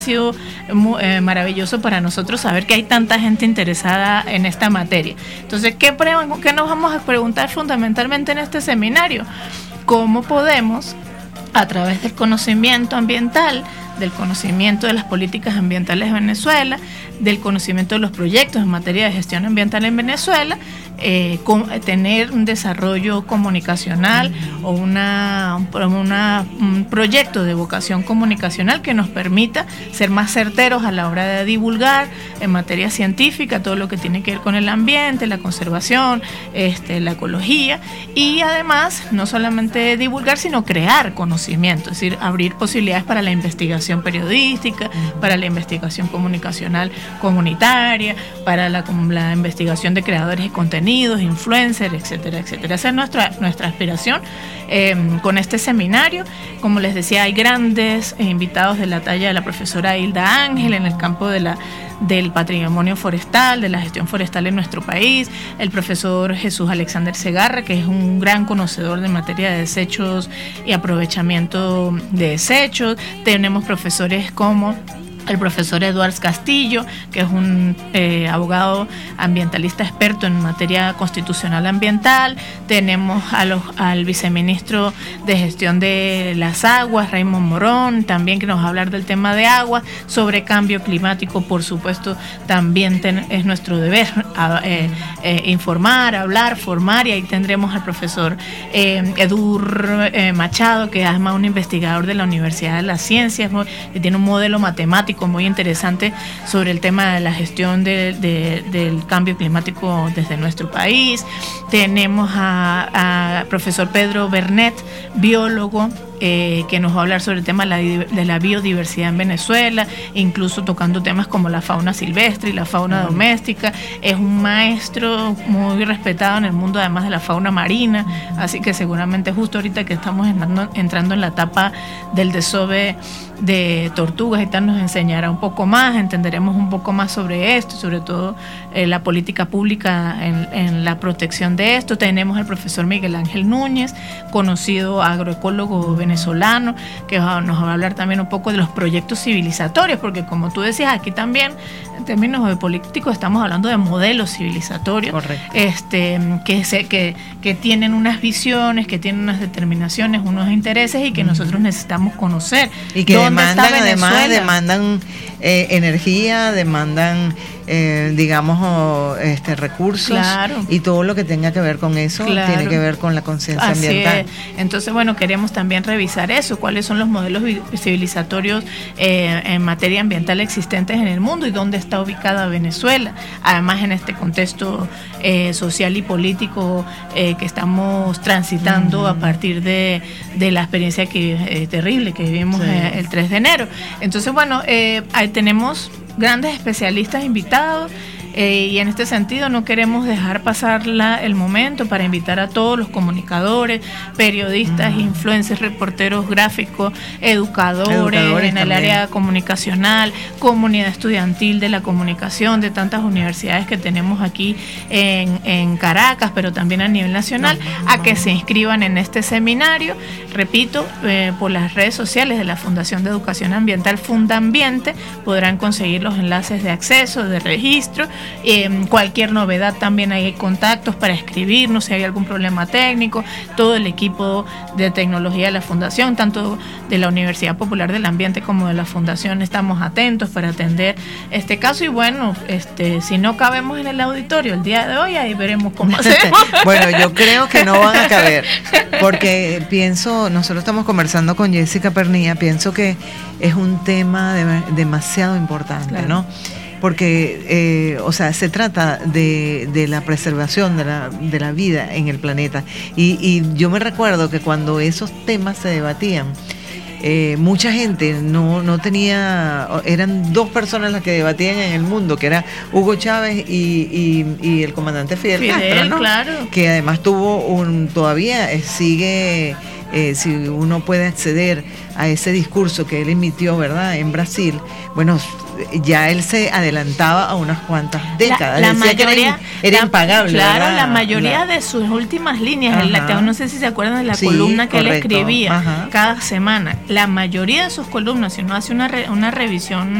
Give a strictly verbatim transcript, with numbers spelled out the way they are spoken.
Ha sido muy, eh, maravilloso para nosotros saber que hay tanta gente interesada en esta materia. Entonces, ¿qué, pre- qué nos vamos a preguntar fundamentalmente en este seminario? ¿Cómo podemos, a través del conocimiento ambiental, del conocimiento de las políticas ambientales de Venezuela, del conocimiento de los proyectos en materia de gestión ambiental en Venezuela, eh, con, tener un desarrollo comunicacional o una, una, un proyecto de vocación comunicacional que nos permita ser más certeros a la hora de divulgar en materia científica todo lo que tiene que ver con el ambiente, la conservación, este, la ecología, y además no solamente divulgar, sino crear conocimiento, es decir, abrir posibilidades para la investigación periodística, para la investigación comunicacional comunitaria, para la, la investigación de creadores de contenidos, influencers, etcétera, etcétera. Esa es nuestra, nuestra aspiración eh, con este seminario. Como les decía, hay grandes eh, invitados de la talla de la profesora Hilda Ángel en el campo de la del patrimonio forestal, de la gestión forestal en nuestro país, el profesor Jesús Alexander Segarra, que es un gran conocedor de materia de desechos y aprovechamiento de desechos. Tenemos profesores como el profesor Eduardo Castillo, que es un eh, abogado ambientalista experto en materia constitucional ambiental. Tenemos a los, al viceministro de Gestión de las Aguas, Raymond Morón, también, que nos va a hablar del tema de agua, sobre cambio climático. Por supuesto, también ten, es nuestro deber a, eh, eh, informar, hablar, formar, y ahí tendremos al profesor eh, Edur eh, Machado, que es además un investigador de la Universidad de las Ciencias, ¿no? Que tiene un modelo matemático muy interesante sobre el tema de la gestión de, de, del cambio climático desde nuestro país. Tenemos a, a profesor Pedro Bernet, biólogo, Eh, que nos va a hablar sobre el tema de la, de la biodiversidad en Venezuela, incluso tocando temas como la fauna silvestre y la fauna uh-huh. doméstica. Es un maestro muy respetado en el mundo, además de la fauna marina, uh-huh. así que seguramente justo ahorita que estamos entrando, entrando en la etapa del desove de tortugas y tal, nos enseñará un poco más, entenderemos un poco más sobre esto, sobre todo eh, la política pública en, en la protección de esto. Tenemos al profesor Miguel Ángel Núñez, conocido agroecólogo venezolano, que nos va a hablar también un poco de los proyectos civilizatorios, porque como tú decías, aquí también en términos de políticos estamos hablando de modelos civilizatorios. Correcto. este que, se, que, que tienen unas visiones, que tienen unas determinaciones, unos intereses, y que uh-huh. nosotros necesitamos conocer. Y que demandan, además, demandan eh, energía, demandan Eh, digamos o, este recursos, claro. y todo lo que tenga que ver con eso, claro. tiene que ver con la conciencia ambiental. Es. Entonces, bueno, queremos también revisar eso, cuáles son los modelos civilizatorios eh, en materia ambiental existentes en el mundo y dónde está ubicada Venezuela, además en este contexto eh, social y político eh, que estamos transitando uh-huh. a partir de, de la experiencia que, eh, terrible que vivimos sí. eh, el tres de enero. Entonces, bueno, eh, ahí tenemos grandes especialistas invitados, eh, y en este sentido no queremos dejar pasar la, el momento para invitar a todos los comunicadores, periodistas, uh-huh. influencers, reporteros gráficos, educadores, educadores en también. El área comunicacional, comunidad estudiantil de la comunicación de tantas universidades que tenemos aquí en, en Caracas, pero también a nivel nacional, uh-huh. a que se inscriban en este seminario. Repito, eh, por las redes sociales de la Fundación de Educación Ambiental Fundambiente podrán conseguir los enlaces de acceso, de registro. Eh, cualquier novedad también hay contactos para escribirnos si hay algún problema técnico. Todo el equipo de tecnología de la Fundación, tanto de la Universidad Popular del Ambiente como de la Fundación, estamos atentos para atender este caso. Y bueno, este, si no cabemos en el auditorio el día de hoy, ahí veremos cómo hacemos. Bueno, yo creo que no van a caber, porque pienso, nosotros estamos conversando con Jessica Pernilla, pienso que es un tema de, demasiado importante, claro. ¿no? Porque, eh, o sea, se trata de, de la preservación de la, de la vida en el planeta. Y, y yo me recuerdo que cuando esos temas se debatían, eh, mucha gente no, no tenía, eran dos personas las que debatían en el mundo, que era Hugo Chávez y, y, y el comandante Fidel, Fidel Castro, ¿no? Claro. Que además tuvo un, todavía sigue eh, si uno puede acceder a ese discurso que él emitió, ¿verdad?, en Brasil, bueno, ya él se adelantaba a unas cuantas décadas. La, la Decía mayoría, que era, era la, impagable. Claro, ¿verdad? la mayoría la, de sus últimas líneas, la, que, no sé si se acuerdan de la sí, columna que correcto. él escribía Ajá. cada semana, la mayoría de sus columnas, si uno hace una, re, una revisión